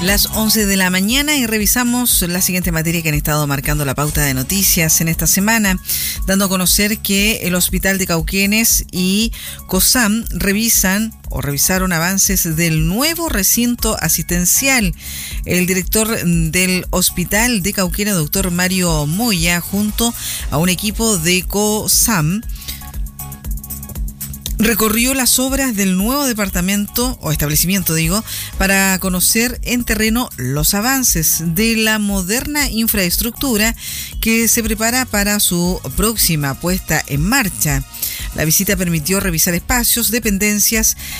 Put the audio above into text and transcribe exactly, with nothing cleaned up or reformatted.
Las once de la mañana y revisamos la siguiente materia que han estado marcando la pauta de noticias en esta semana, dando a conocer que el Hospital de Cauquenes y COSAM revisan o revisaron avances del nuevo recinto asistencial. El director del Hospital de Cauquenes, doctor Mario Moya, junto a un equipo de COSAM, recorrió las obras del nuevo departamento o establecimiento, digo, para conocer en terreno los avances de la moderna infraestructura que se prepara para su próxima puesta en marcha. La visita permitió revisar espacios, dependencias